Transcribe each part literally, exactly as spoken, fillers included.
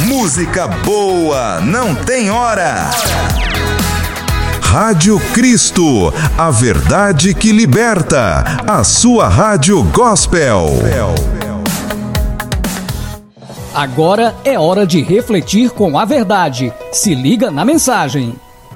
Música boa não tem hora. Rádio Cristo, a verdade que liberta. A sua rádio gospel. Agora é hora de refletir com a verdade. Se liga na mensagem.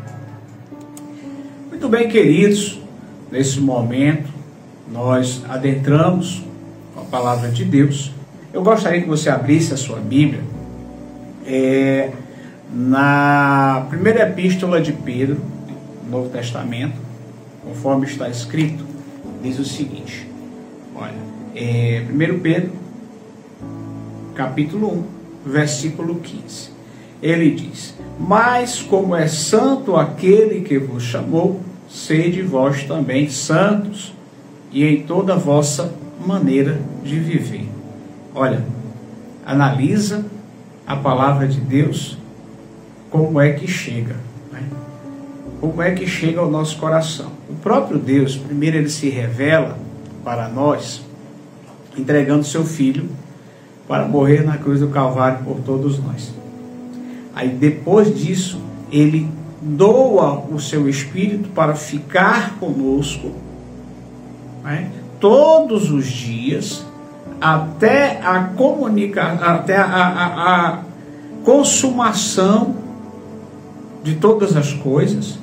Muito bem, queridos, nesse momento nós adentramos com a palavra de Deus. Eu gostaria que você abrisse a sua Bíblia é, na primeira epístola de Pedro, no Novo Testamento, conforme está escrito, diz o seguinte, olha, é, primeiro Pedro, capítulo um, versículo quinze, ele diz: mas como é santo aquele que vos chamou, sede vós também santos, e em toda a vossa maneira de viver. Olha, analisa a palavra de Deus, como é que chega, né? Como é que chega ao nosso coração. O próprio Deus, primeiro ele se revela para nós, entregando seu Filho para morrer na cruz do Calvário por todos nós. Aí depois disso, ele doa o seu Espírito para ficar conosco, né, todos os dias, até a comunicação, até a, a, a consumação de todas as coisas.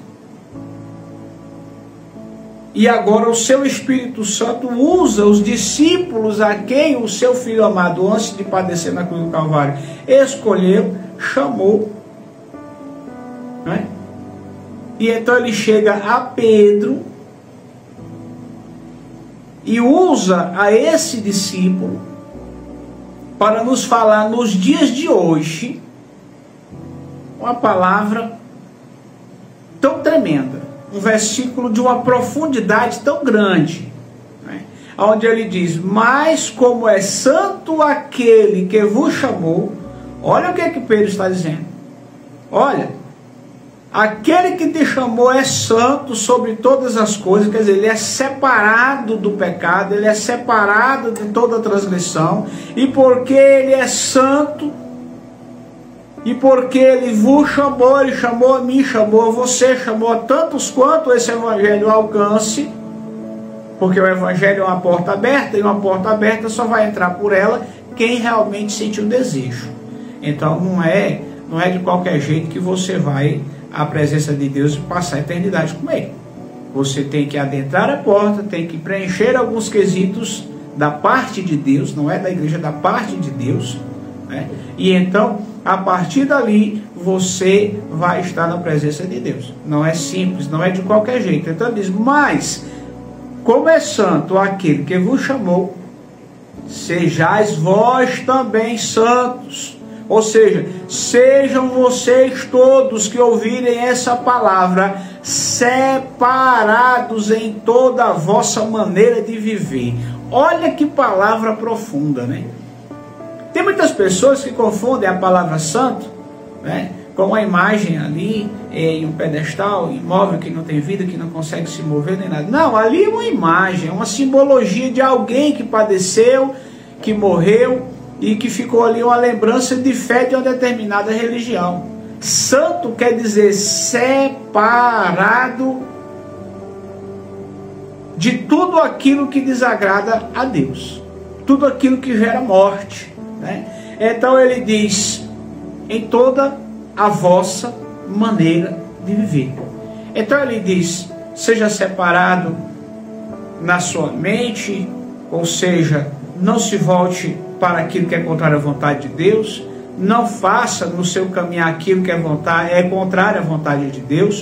E agora o seu Espírito Santo usa os discípulos a quem o seu Filho amado, antes de padecer na cruz do Calvário, escolheu, chamou, né? E então ele chega a Pedro e usa a esse discípulo para nos falar nos dias de hoje uma palavra tão tremenda, um versículo de uma profundidade tão grande, né? Onde ele diz: mas como é santo aquele que vos chamou. Olha o que é que Pedro está dizendo. Olha, aquele que te chamou é santo sobre todas as coisas, quer dizer, ele é separado do pecado, ele é separado de toda transgressão, e porque ele é santo, e porque ele vos chamou, ele chamou a mim, chamou a você, chamou a tantos quanto esse evangelho alcance, porque o evangelho é uma porta aberta, e uma porta aberta só vai entrar por ela quem realmente sente o desejo. Então não é, não é de qualquer jeito que você vai à presença de Deus e passar a eternidade com Ele. Você tem que adentrar a porta, tem que preencher alguns quesitos da parte de Deus, não é da igreja, da parte de Deus, né? E então, a partir dali, você vai estar na presença de Deus. Não é simples, não é de qualquer jeito. Então ele diz: mas, como é santo aquele que vos chamou, sejais vós também santos. Ou seja, sejam vocês todos que ouvirem essa palavra separados em toda a vossa maneira de viver. Olha que palavra profunda, né? Tem muitas pessoas que confundem a palavra santo, né, com a imagem ali em um pedestal, imóvel que não tem vida, que não consegue se mover nem nada. Não, ali é uma imagem, uma simbologia de alguém que padeceu, que morreu, e que ficou ali uma lembrança de fé de uma determinada religião. Santo quer dizer separado de tudo aquilo que desagrada a Deus, tudo aquilo que gera morte, né? Então ele diz: em toda a vossa maneira de viver. Então ele diz: seja separado na sua mente, ou seja, não se volte para aquilo que é contrário à vontade de Deus, não faça no seu caminhar aquilo que é, vontade, é contrário à vontade de Deus,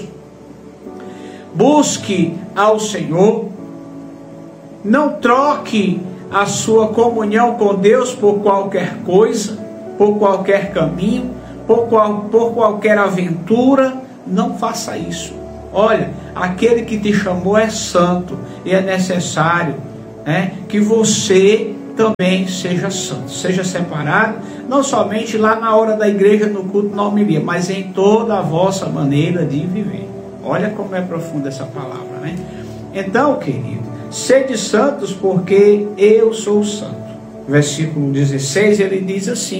busque ao Senhor, não troque a sua comunhão com Deus por qualquer coisa, por qualquer caminho, por, qual, por qualquer aventura, não faça isso. Olha, aquele que te chamou é santo, e é necessário, né, que você também seja santo, seja separado, não somente lá na hora da igreja, no culto, na homilia, mas em toda a vossa maneira de viver. Olha como é profunda essa palavra, né? Então, querido, sede santos porque eu sou santo. Versículo dezesseis, ele diz assim: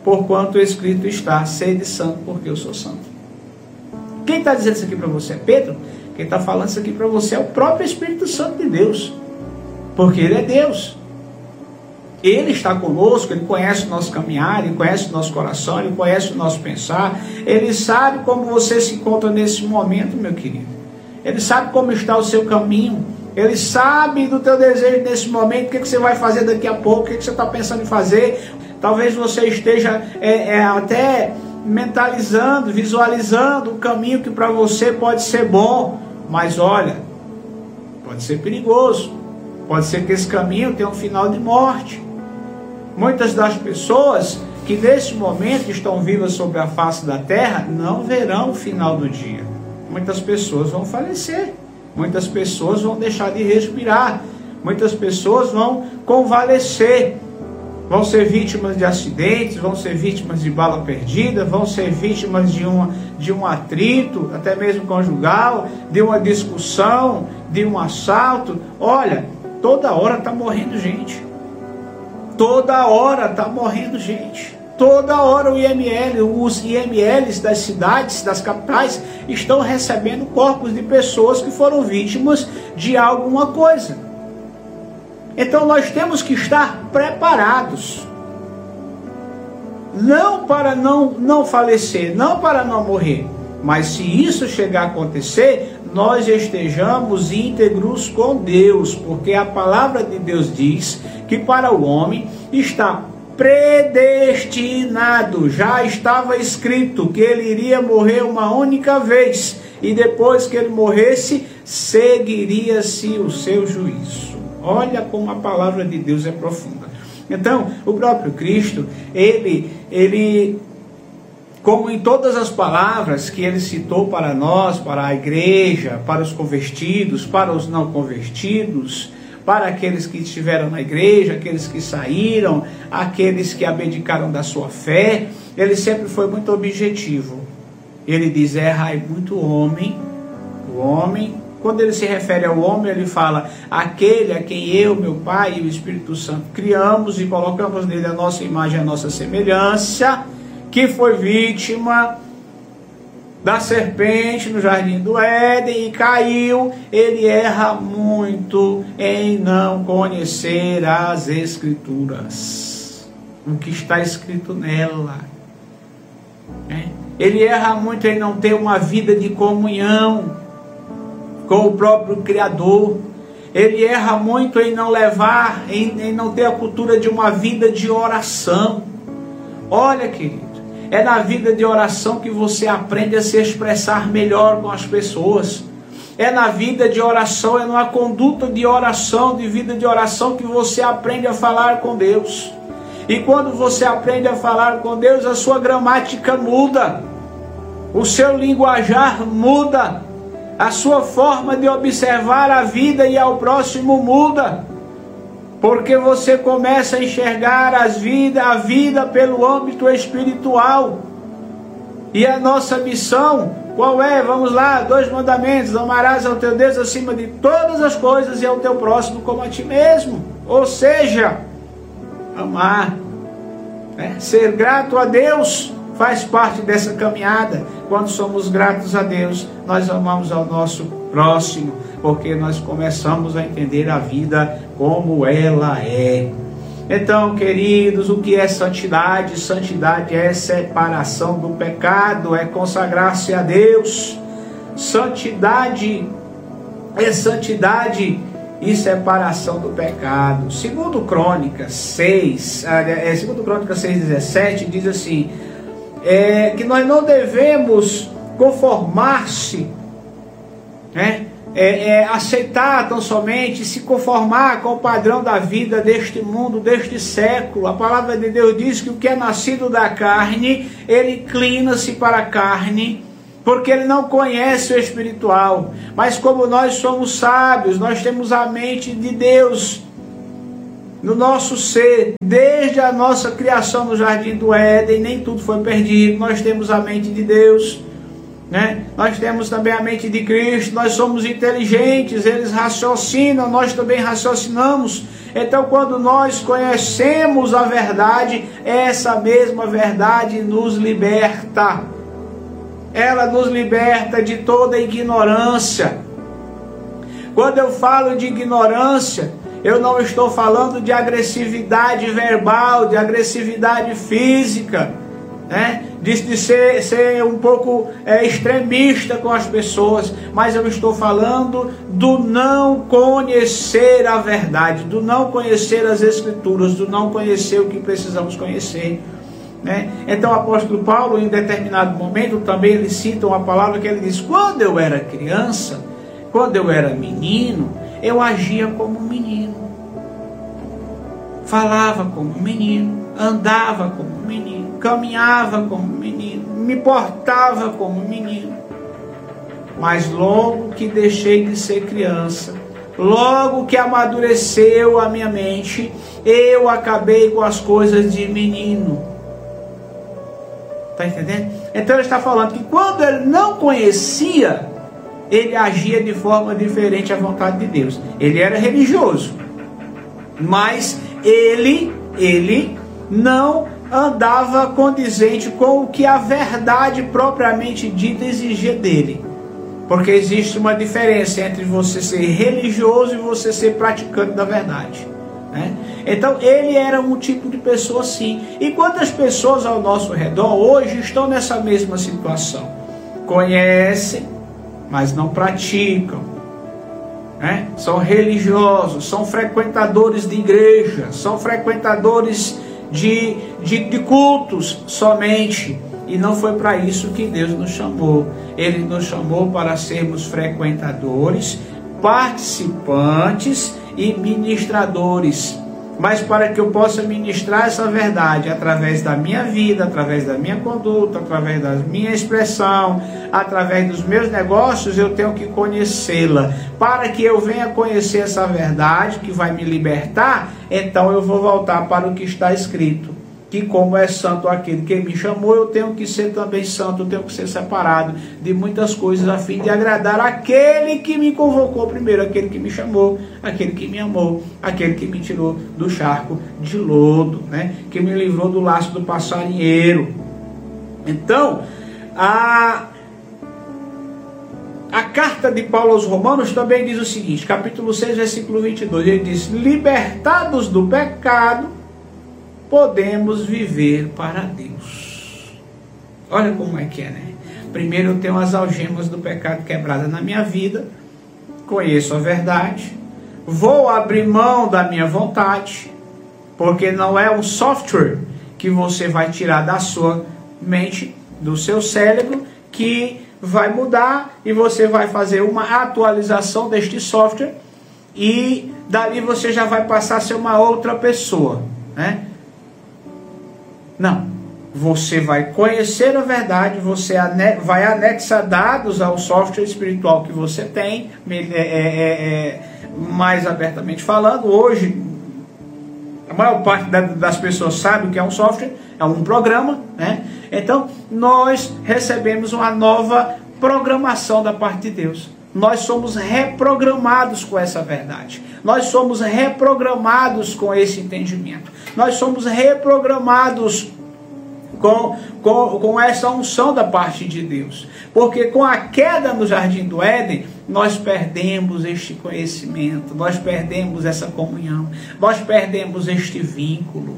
porquanto escrito está, sede santo, porque eu sou santo. Quem está dizendo isso aqui para você é Pedro? Quem está falando isso aqui para você é o próprio Espírito Santo de Deus, porque Ele é Deus. Ele está conosco, Ele conhece o nosso caminhar, Ele conhece o nosso coração, Ele conhece o nosso pensar, Ele sabe como você se encontra nesse momento, meu querido. Ele sabe como está o seu caminho, Ele sabe do teu desejo nesse momento, o que, que você vai fazer daqui a pouco, o que, que você está pensando em fazer. Talvez você esteja é, é, até mentalizando, visualizando o caminho que para você pode ser bom, mas olha, pode ser perigoso, pode ser que esse caminho tenha um final de morte. Muitas das pessoas que nesse momento estão vivas sobre a face da terra não verão o final do dia. Muitas pessoas vão falecer, muitas pessoas vão deixar de respirar, muitas pessoas vão convalescer, vão ser vítimas de acidentes, vão ser vítimas de bala perdida, vão ser vítimas de, uma, de um atrito, até mesmo conjugal, de uma discussão, de um assalto. Olha, toda hora está morrendo gente. Toda hora está morrendo gente. Toda hora o I M L, os I M Ls das cidades, das capitais, estão recebendo corpos de pessoas que foram vítimas de alguma coisa. Então nós temos que estar preparados. Não para não, não falecer, não para não morrer. Mas se isso chegar a acontecer, nós estejamos íntegros com Deus, porque a palavra de Deus diz que para o homem está predestinado, já estava escrito que ele iria morrer uma única vez, e depois que ele morresse, seguiria-se o seu juízo. Olha como a palavra de Deus é profunda. Então, o próprio Cristo, ele, ele como em todas as palavras que ele citou para nós, para a igreja, para os convertidos, para os não convertidos, para aqueles que estiveram na igreja, aqueles que saíram, aqueles que abdicaram da sua fé, ele sempre foi muito objetivo. Ele diz, errai muito o homem, o homem, quando ele se refere ao homem, ele fala, aquele a quem eu, meu Pai e o Espírito Santo criamos e colocamos nele a nossa imagem, a nossa semelhança, que foi vítima da serpente no jardim do Éden e caiu. Ele erra muito em não conhecer as Escrituras, o que está escrito nela. Ele erra muito em não ter uma vida de comunhão com o próprio Criador. Ele erra muito em não levar, em, em não ter a cultura de uma vida de oração. Olha, querido, é na vida de oração que você aprende a se expressar melhor com as pessoas. É na vida de oração, é numa conduta de oração, de vida de oração, que você aprende a falar com Deus. E quando você aprende a falar com Deus, a sua gramática muda, o seu linguajar muda, a sua forma de observar a vida e ao próximo muda. Porque você começa a enxergar as vida, a vida pelo âmbito espiritual. E a nossa missão, qual é? Vamos lá, dois mandamentos: amarás ao teu Deus acima de todas as coisas e ao teu próximo como a ti mesmo. Ou seja, amar, né? Ser grato a Deus faz parte dessa caminhada. Quando somos gratos a Deus, nós amamos ao nosso próximo, porque nós começamos a entender a vida como ela é. Então, queridos, o que é santidade? Santidade é separação do pecado, é consagrar-se a Deus. Santidade é santidade e separação do pecado. Segundo Crônicas seis, é, segundo Crônicas seis, dezessete, diz assim, é, que nós não devemos conformar-se, né? É, é, aceitar tão somente, se conformar com o padrão da vida deste mundo, deste século. A palavra de Deus diz que o que é nascido da carne, ele inclina-se para a carne, porque ele não conhece o espiritual. Mas como nós somos sábios, nós temos a mente de Deus no nosso ser, desde a nossa criação no jardim do Éden, nem tudo foi perdido, nós temos a mente de Deus. né? Nós temos também a mente de Cristo, nós somos inteligentes, eles raciocinam, nós também raciocinamos. Então, quando nós conhecemos a verdade, essa mesma verdade nos liberta. Ela nos liberta de toda ignorância. Quando eu falo de ignorância, eu não estou falando de agressividade verbal, de agressividade física, né? de, de ser, ser um pouco é, extremista com as pessoas, mas eu estou falando do não conhecer a verdade, do não conhecer as Escrituras, do não conhecer o que precisamos conhecer, né? Então o apóstolo Paulo, em determinado momento, também ele cita uma palavra que ele diz: quando eu era criança, quando eu era menino, eu agia como um menino, falava como um menino, andava como um menino, caminhava como um menino, me portava como um menino. Mas logo que deixei de ser criança, logo que amadureceu a minha mente, eu acabei com as coisas de menino. Está entendendo? Então ele está falando que quando ele não conhecia, ele agia de forma diferente à vontade de Deus. Ele era religioso, mas ele, ele não andava condizente com o que a verdade propriamente dita exigia dele. Porque existe uma diferença entre você ser religioso e você ser praticante da verdade, né? Então ele era um tipo de pessoa assim. E quantas pessoas ao nosso redor hoje estão nessa mesma situação? Conhecem, mas não praticam, né? São religiosos, são frequentadores de igreja, são frequentadores de, de, de cultos somente. E não foi para isso que Deus nos chamou. Ele nos chamou para sermos frequentadores, participantes e ministradores. Mas para que eu possa ministrar essa verdade através da minha vida, através da minha conduta, através da minha expressão, através dos meus negócios, eu tenho que conhecê-la. Para que eu venha conhecer essa verdade que vai me libertar, então eu vou voltar para o que está escrito. Que como é santo aquele que me chamou, eu tenho que ser também santo, eu tenho que ser separado de muitas coisas a fim de agradar aquele que me convocou primeiro, aquele que me chamou, aquele que me amou, aquele que me tirou do charco de lodo, né? Que me livrou do laço do passarinheiro. Então, a, a carta de Paulo aos Romanos também diz o seguinte, capítulo seis, versículo vinte e dois, ele diz: libertados do pecado, podemos viver para Deus. Olha como é que é, né? Primeiro eu tenho as algemas do pecado quebradas na minha vida, conheço a verdade, vou abrir mão da minha vontade, porque não é um software que você vai tirar da sua mente, do seu cérebro, que vai mudar e você vai fazer uma atualização deste software e dali você já vai passar a ser uma outra pessoa, né? Não, você vai conhecer a verdade, você vai anexar dados ao software espiritual que você tem, é, é, é, mais abertamente falando. Hoje, a maior parte das pessoas sabe o que é um software, é um programa, né? Então, nós recebemos uma nova programação da parte de Deus. Nós somos reprogramados com essa verdade. Nós somos reprogramados com esse entendimento. Nós somos reprogramados com, com, com essa unção da parte de Deus. Porque com a queda no Jardim do Éden, nós perdemos este conhecimento, nós perdemos essa comunhão, nós perdemos este vínculo.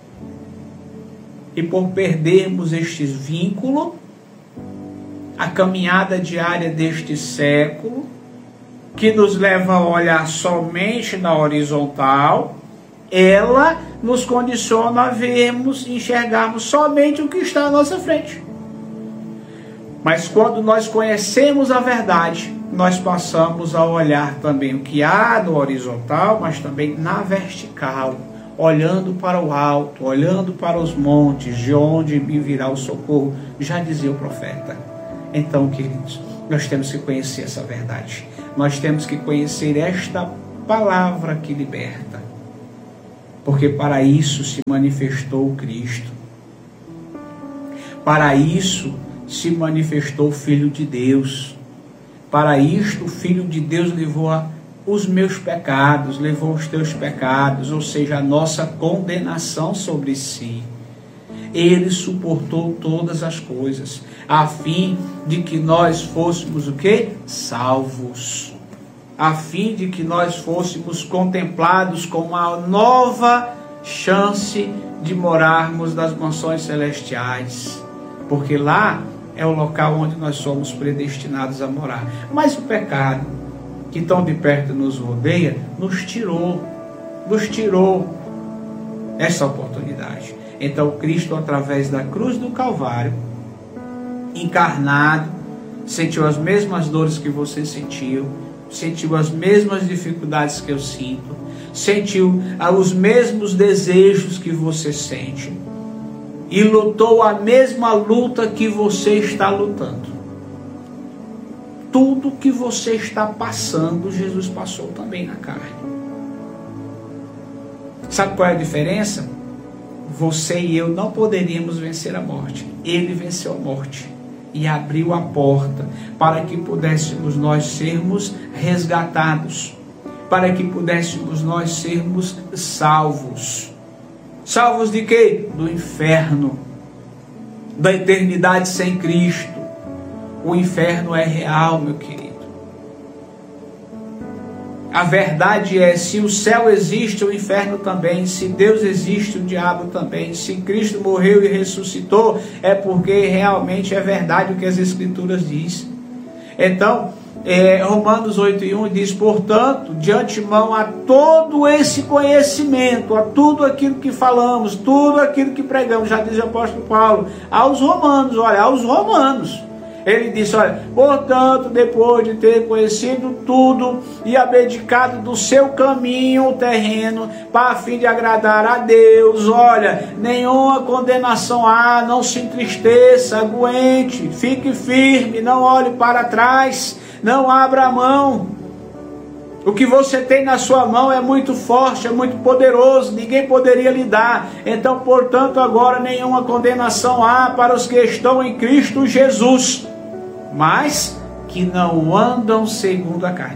E por perdermos este vínculo, a caminhada diária deste século, que nos leva a olhar somente na horizontal, ela nos condiciona a vermos, enxergarmos somente o que está à nossa frente. Mas quando nós conhecemos a verdade, nós passamos a olhar também o que há no horizontal, mas também na vertical, olhando para o alto, olhando para os montes, de onde me virá o socorro, já dizia o profeta. Então, queridos, nós temos que conhecer essa verdade. Nós temos que conhecer esta palavra que liberta. Porque para isso se manifestou Cristo. Para isso se manifestou o Filho de Deus. Para isto o Filho de Deus levou a, os meus pecados, levou os teus pecados, ou seja, a nossa condenação sobre si. Ele suportou todas as coisas, a fim de que nós fôssemos o quê? Salvos. A fim de que nós fôssemos contemplados com uma nova chance de morarmos nas mansões celestiais. Porque lá é o local onde nós somos predestinados a morar. Mas o pecado, que tão de perto nos rodeia, nos tirou, nos tirou essa oportunidade. Então Cristo, através da cruz do Calvário, encarnado, sentiu as mesmas dores que você sentiu, sentiu as mesmas dificuldades que eu sinto, sentiu os mesmos desejos que você sente, e lutou a mesma luta que você está lutando. Tudo que você está passando, Jesus passou também na carne. Sabe qual é a diferença? Você e eu não poderíamos vencer a morte. Ele venceu a morte e abriu a porta para que pudéssemos nós sermos resgatados, para que pudéssemos nós sermos salvos. Salvos de quê? Do inferno, da eternidade sem Cristo. O inferno é real, meu querido. A verdade é, se o céu existe, o inferno também. Se Deus existe, o diabo também. Se Cristo morreu e ressuscitou, é porque realmente é verdade o que as Escrituras dizem. Então, é, Romanos oito e um diz: portanto, de antemão a todo esse conhecimento, a tudo aquilo que falamos, tudo aquilo que pregamos, já diz o apóstolo Paulo, aos romanos, olha, aos romanos. Ele disse, olha, portanto, depois de ter conhecido tudo e abdicado do seu caminho terreno, para a fim de agradar a Deus, olha, nenhuma condenação há, não se entristeça, aguente, fique firme, não olhe para trás, não abra a mão. O que você tem na sua mão é muito forte, é muito poderoso, ninguém poderia lhe dar. Então, portanto, agora nenhuma condenação há para os que estão em Cristo Jesus, mas que não andam segundo a carne.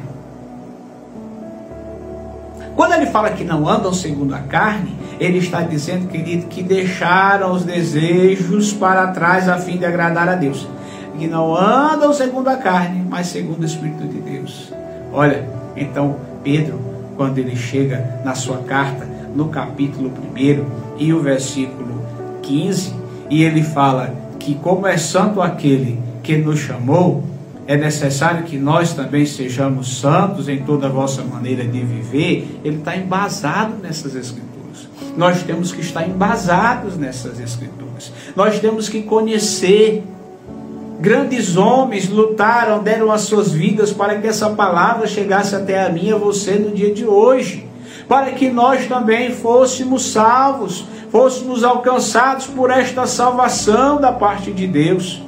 Quando ele fala que não andam segundo a carne, ele está dizendo, querido, que deixaram os desejos para trás a fim de agradar a Deus. Que não andam segundo a carne, mas segundo o Espírito de Deus. Olha, então Pedro, quando ele chega na sua carta, no capítulo primeiro e o versículo quinze, e ele fala que como é santo aquele que nos chamou, é necessário que nós também sejamos santos em toda a vossa maneira de viver. Ele está embasado nessas Escrituras. Nós temos que estar embasados nessas Escrituras. Nós temos que conhecer. Grandes homens lutaram, deram as suas vidas para que essa palavra chegasse até a mim e a você no dia de hoje, para que nós também fôssemos salvos, fôssemos alcançados por esta salvação da parte de Deus.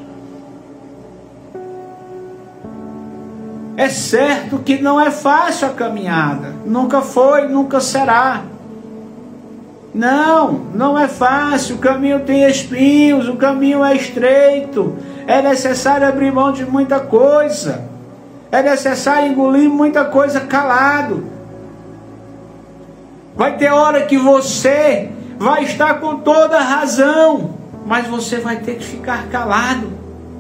É certo que não é fácil a caminhada, nunca foi, nunca será. Não, não é fácil, o caminho tem espinhos, o caminho é estreito, é necessário abrir mão de muita coisa, é necessário engolir muita coisa calado. Vai ter hora que você vai estar com toda a razão, mas você vai ter que ficar calado.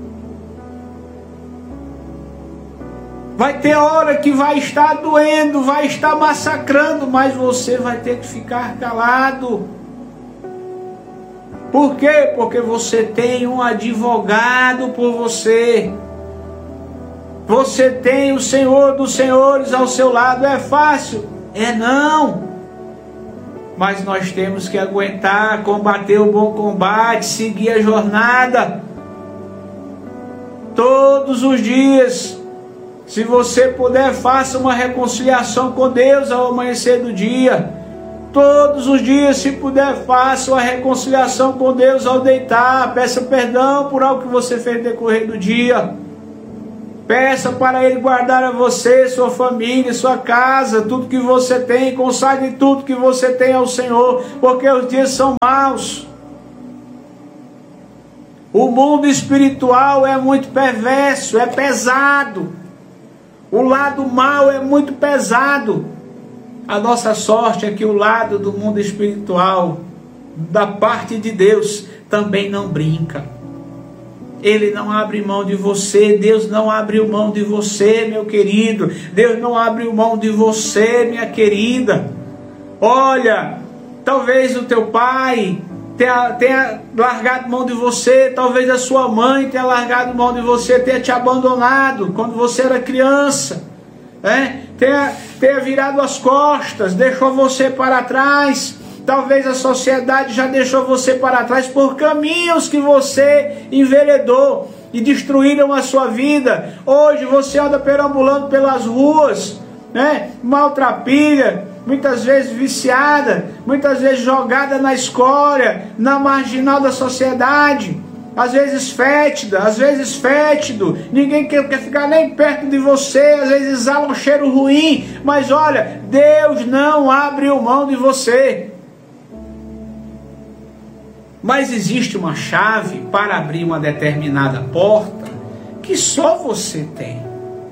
Vai ter hora que vai estar doendo, vai estar massacrando, mas você vai ter que ficar calado. Por quê? Porque você tem um advogado por você. Você tem o Senhor dos Senhores ao seu lado. É fácil? É não. Mas nós temos que aguentar, combater o bom combate, seguir a jornada. Todos os dias. Se você puder, faça uma reconciliação com Deus ao amanhecer do dia. Todos os dias, se puder, faça uma reconciliação com Deus ao deitar. Peça perdão por algo que você fez no decorrer do dia. Peça para Ele guardar a você, sua família, sua casa, tudo que você tem. Consagre tudo que você tem ao Senhor, porque os dias são maus. O mundo espiritual é muito perverso, é pesado. O lado mal é muito pesado. A nossa sorte é que o lado do mundo espiritual, da parte de Deus, também não brinca. Ele não abre mão de você. Deus não abriu mão de você, meu querido. Deus não abriu mão de você, minha querida. Olha, talvez o teu pai tenha, tenha largado mão de você. Talvez a sua mãe tenha largado mão de você, tenha te abandonado quando você era criança, né? tenha, tenha virado as costas, deixou você para trás. Talvez a sociedade já deixou você para trás por caminhos que você enveredou e destruíram a sua vida. Hoje você anda perambulando pelas ruas, né? Maltrapilha, muitas vezes viciada, muitas vezes jogada na escória, na marginal da sociedade. Às vezes fétida, às vezes fétido, ninguém quer, quer ficar nem perto de você, às vezes exala um cheiro ruim, mas olha, Deus não abriu mão de você. Mas existe uma chave para abrir uma determinada porta que só você tem.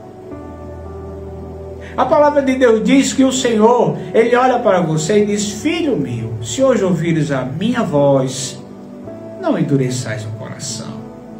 A palavra de Deus diz que o Senhor, Ele olha para você e diz: filho meu, se hoje ouvires a minha voz, não endureçais o coração.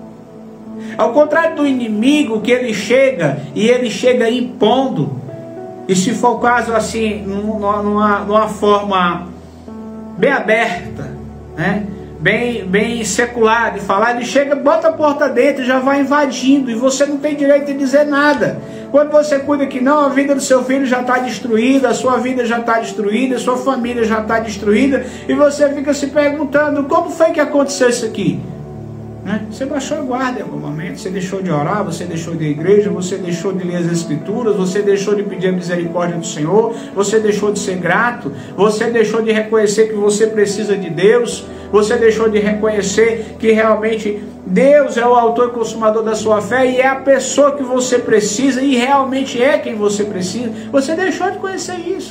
Ao contrário do inimigo, que ele chega e ele chega impondo, e se for o caso assim, numa, numa, numa forma bem aberta, né? Bem, bem secular de falar, ele chega, bota a porta dentro e já vai invadindo, e você não tem direito de dizer nada. Quando você cuida que não, a vida do seu filho já está destruída, a sua vida já está destruída, a sua família já está destruída, e você fica se perguntando, como foi que aconteceu isso aqui? Né? Você baixou a guarda em algum momento, você deixou de orar, você deixou de ir à igreja, você deixou de ler as escrituras, você deixou de pedir a misericórdia do Senhor, você deixou de ser grato, você deixou de reconhecer que você precisa de Deus, você deixou de reconhecer que realmente Deus é o autor e consumador da sua fé e é a pessoa que você precisa e realmente é quem você precisa. Você deixou de conhecer isso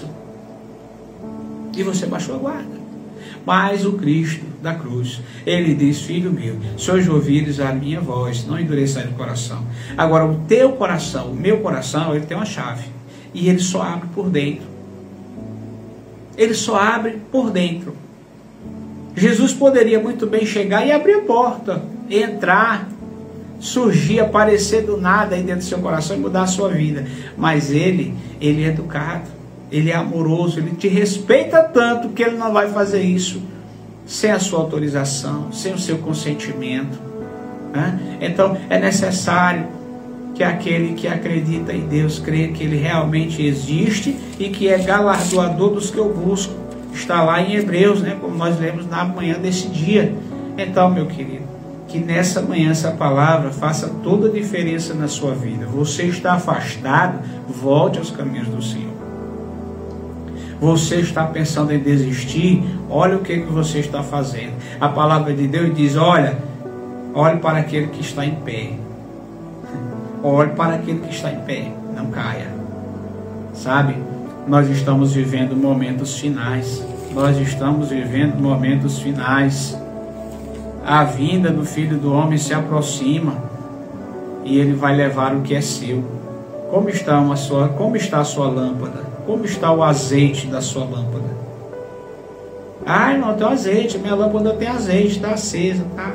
e você baixou a guarda. Mas o Cristo da cruz, Ele diz: filho meu, se hoje ouvires a minha voz, não endureçais o coração. Agora o teu coração, o meu coração, ele tem uma chave e ele só abre por dentro. Ele só abre por dentro. Jesus poderia muito bem chegar e abrir a porta, entrar, surgir, aparecer do nada aí dentro do seu coração e mudar a sua vida. Mas ele, ele é educado, ele é amoroso, ele te respeita tanto que ele não vai fazer isso sem a sua autorização, sem o seu consentimento, né? Então é necessário que aquele que acredita em Deus creia que Ele realmente existe e que é galardoador dos que o buscam. Está lá em Hebreus, né, como nós lemos na manhã desse dia. Então, meu querido, que nessa manhã essa palavra faça toda a diferença na sua vida. Você está afastado, volte aos caminhos do Senhor. Você está pensando em desistir, olha o que, que você está fazendo. A palavra de Deus diz: olha, olhe para aquele que está em pé. Olhe para aquele que está em pé, não caia. Sabe? Nós estamos vivendo momentos finais. Nós estamos vivendo momentos finais. A vinda do Filho do Homem se aproxima e Ele vai levar o que é seu. Como está, uma sua, como está a sua lâmpada? Como está o azeite da sua lâmpada? Ah, irmão, tem azeite. Minha lâmpada tem azeite, está acesa, tá?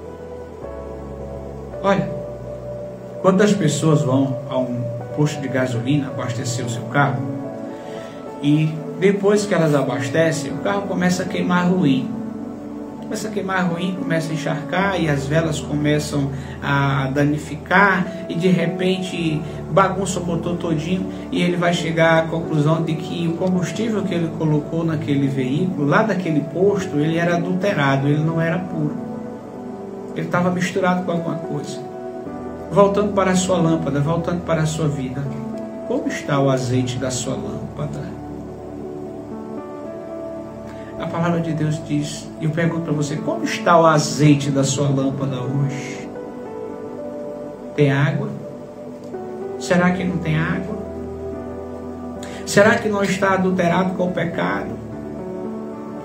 Olha, quantas pessoas vão a um posto de gasolina abastecer o seu carro e depois que elas abastecem, o carro começa a queimar ruim. Começa a queimar ruim, começa a encharcar e as velas começam a danificar e de repente bagunça o motor todinho e ele vai chegar à conclusão de que o combustível que ele colocou naquele veículo, lá daquele posto, ele era adulterado, ele não era puro. Ele estava misturado com alguma coisa. Voltando para a sua lâmpada, voltando para a sua vida, como está o azeite da sua lâmpada? A palavra de Deus diz, e eu pergunto para você, como está o azeite da sua lâmpada hoje? Tem água? Será que não tem água? Será que não está adulterado com o pecado?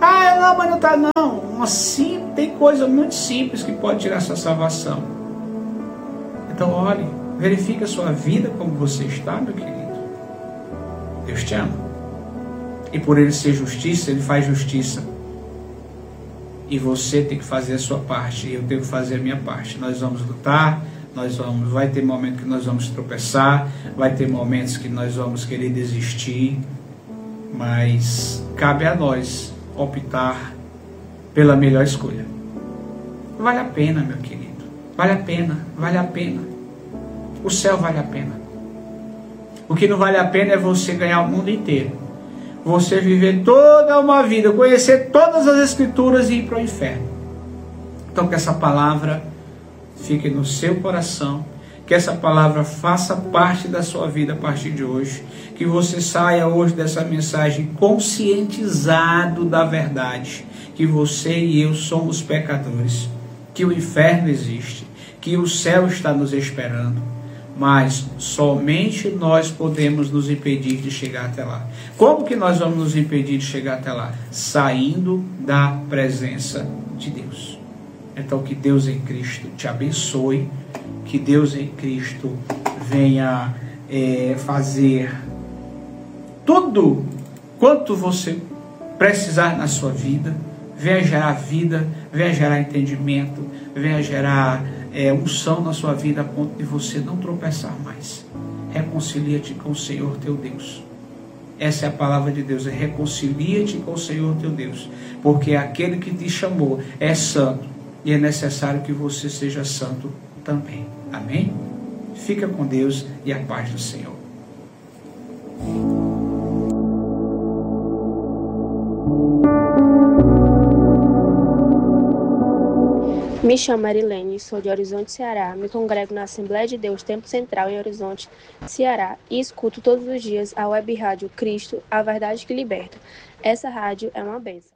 Ah, não, mas não tá não. Uma sim, tem coisa muito simples que pode tirar sua salvação. Então olhe, verifique a sua vida como você está, meu querido. Deus te ama. E por Ele ser justiça, Ele faz justiça. E você tem que fazer a sua parte, e eu tenho que fazer a minha parte. Nós vamos lutar, nós vamos, vai ter momentos que nós vamos tropeçar, vai ter momentos que nós vamos querer desistir, mas cabe a nós optar pela melhor escolha. Vale a pena, meu querido. Vale a pena, vale a pena. O céu vale a pena. O que não vale a pena é você ganhar o mundo inteiro. Você viver toda uma vida, conhecer todas as escrituras e ir para o inferno. Então que essa palavra fique no seu coração, que essa palavra faça parte da sua vida a partir de hoje, que você saia hoje dessa mensagem conscientizado da verdade, que você e eu somos pecadores, que o inferno existe, que o céu está nos esperando, mas somente nós podemos nos impedir de chegar até lá. Como que nós vamos nos impedir de chegar até lá? Saindo da presença de Deus. Então que Deus em Cristo te abençoe, que Deus em Cristo venha é, fazer tudo quanto você precisar na sua vida, venha gerar vida, venha gerar entendimento, venha gerar é, unção na sua vida a ponto de você não tropeçar mais. Reconcilia-te com o Senhor teu Deus. Essa é a palavra de Deus, é reconcilia-te com o Senhor teu Deus, porque aquele que te chamou é santo e é necessário que você seja santo também. Amém? Fica com Deus e a paz do Senhor. Me chamo Marilene, sou de Horizonte, Ceará. Me congrego na Assembleia de Deus Tempo Central em Horizonte, Ceará e escuto todos os dias a web rádio Cristo, a verdade que liberta. Essa rádio é uma bênção.